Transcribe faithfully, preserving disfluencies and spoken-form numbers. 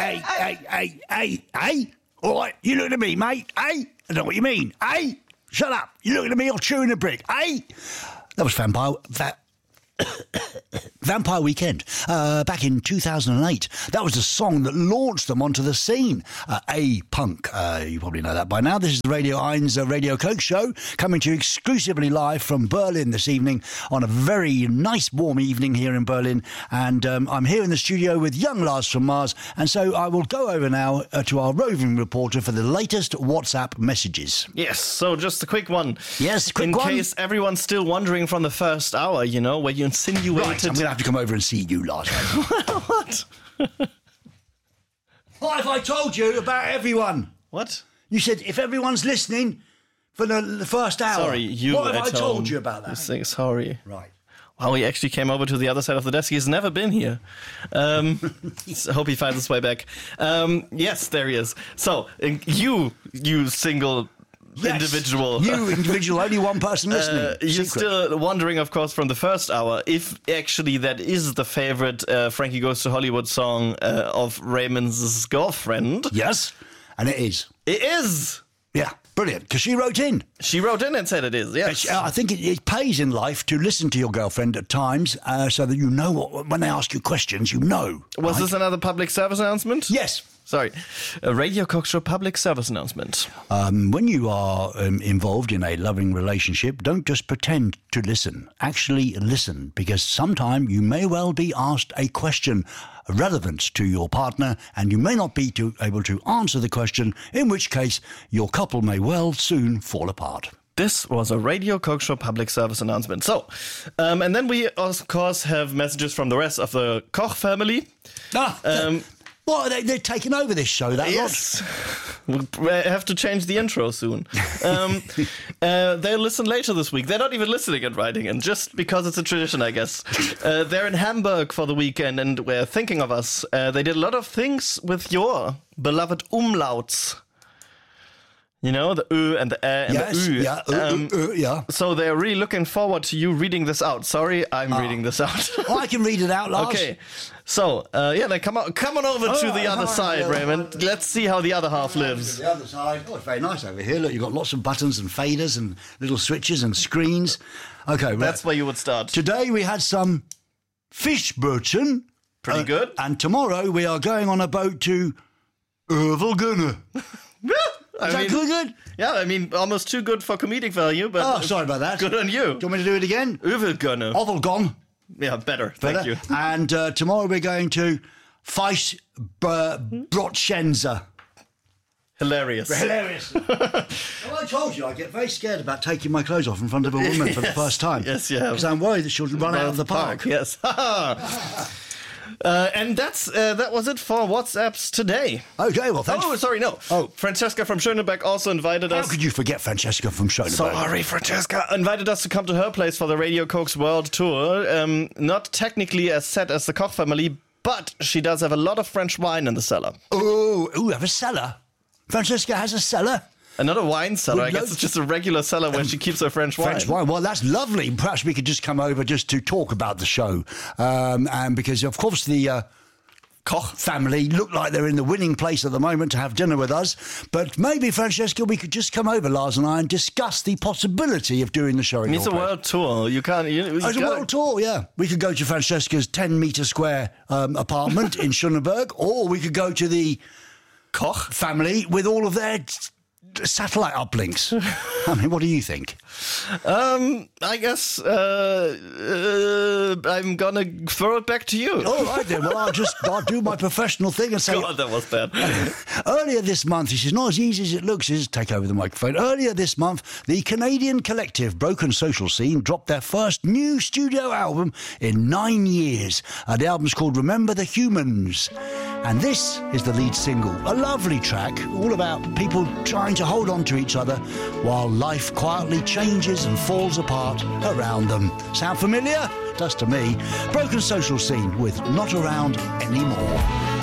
hey, hey, hey, hey, hey. All right, you looking at me, mate? Hey, I don't know what you mean. Hey, shut up. You looking at me or chewing a brick? Hey, that was Vampire. Va- Vampire Weekend, uh, back in two thousand eight. That was the song that launched them onto the scene. Uh, A-Punk, uh, you probably know that by now. This is the Radio Eins uh, Radio Coke Show, coming to you exclusively live from Berlin this evening on a very nice warm evening here in Berlin. And um, I'm here in the studio with young Lars from Mars. And so I will go over now uh, to our roving reporter for the latest WhatsApp messages. Yes, so just a quick one. Yes, quick in one. In case everyone's still wondering from the first hour, you know, where you insinuated... Right, I'm going to have to come over and see you, Lars. What? What have I told you about everyone? What? You said if everyone's listening for the, the first hour. Sorry, you What have I at told home. you about that? Saying sorry. Right. Wow, he actually came over to the other side of the desk. He's never been here. Um, I hope he finds his way back. Um, yes, there he is. So, uh, you, you single... Yes, individual. You individual, only one person listening. Uh, you're Secret. still wondering, of course, from the first hour, if actually that is the favorite uh, Frankie Goes to Hollywood song uh, of Raymond's girlfriend. Yes, and it is. It is! Yeah, brilliant, because she wrote in. She wrote in and said it is, yes. Uh, I think it, it pays in life to listen to your girlfriend at times uh, so that you know what, when they ask you questions, you know. Was right? this another public service announcement? Yes. Sorry. A Radio Coke Show public service announcement. Um, when you are um, involved in a loving relationship, don't just pretend to listen. Actually listen, because sometime you may well be asked a question relevant to your partner, and you may not be to, able to answer the question, in which case your couple may well soon fall apart. This was a Radio Coke Show public service announcement. So, um, and then we, of course, have messages from the rest of the Koch family. Ah, Um, What, they, they're taking over this show, that Yes. We'll have to change the intro soon. Um, uh, they'll listen later this week. They're not even listening and writing in, just because it's a tradition, I guess. Uh, they're in Hamburg for the weekend and we're thinking of us. Uh, they did a lot of things with your beloved umlauts. You know, the Ö and the Ä and Yes, the Ü. yeah, uh, Um, uh, uh, yeah. So they're really looking forward to you reading this out. Sorry, I'm Ah. reading this out. Oh, I can read it out, Lars. Okay, so uh, yeah, then come on, come on over Oh, to the oh, other oh, side, oh, Raymond. oh, Let's see how the other half lives. The other side. Oh, it's very nice over here. Look, you've got lots of buttons and faders and little switches and screens. Okay, right. That's where you would start. Today we had some Fischbrötchen. Pretty Uh, good. And tomorrow we are going on a boat to Ervelgunne. I Is that mean, good, good? Yeah, I mean, almost too good for comedic value, but Oh, sorry about that. good on you. Do you want me to do it again? Övelgunne. Ovelgon. Yeah, better. Better. Thank you. And uh, tomorrow we're going to Fischbrötchense. Hilarious. Hilarious. Well, I told you I get very scared about taking my clothes off in front of a woman for the Yes. first time. Yes, you have. Because I'm worried that she'll run out of the park. Yes. Uh, and that's uh, that was it for WhatsApps today. Okay, well, thanks. Oh, sorry, no. Oh. Francesca from Schöneberg also invited How us. could you forget Francesca from Schöneberg? Sorry, Francesca invited us to come to her place for the Radio Coke's World Tour. Um, not technically as set as the Koch family, but she does have a lot of French wine in the cellar. Oh, ooh, have a cellar. Francesca has a cellar. Another wine cellar. With I guess loads- it's just a regular cellar where she keeps her French wine. French wine. Well, that's lovely. Perhaps we could just come over just to talk about the show. Um, and because, of course, the uh, Koch family look like they're in the winning place at the moment to have dinner with us. But maybe, Francesca, we could just come over, Lars and I, and discuss the possibility of doing the show in It's a your place. world tour. You can't. You, you Oh, it's a gotta- world tour, yeah. We could go to Francesca's ten metre square um, apartment in Schöneberg, or we could go to the Koch. family with all of their s- satellite uplinks. I mean, what do you think? Um, I guess uh, uh, I'm gonna throw it back to you. All right then. Well, I'll just I'll do my professional thing and say. God, that was bad. Earlier this month, this is not as easy as it looks. Is take over the microphone. Earlier this month, the Canadian collective Broken Social Scene dropped their first new studio album in nine years. Uh, the album's called Remember the Humans. And this is the lead single, a lovely track, all about people trying to hold on to each other while life quietly changes and falls apart around them. Sound familiar? Does to me. Broken Social Scene with Not Around Anymore.